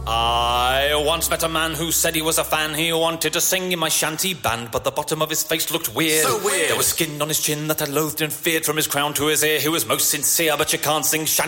I once met a man who said he was a fan. He wanted to sing in my shanty band, but the bottom of his face looked weird. So weird. There was skin on his chin that I loathed and feared. From his crown to his ear, he was most sincere, but you can't sing shanty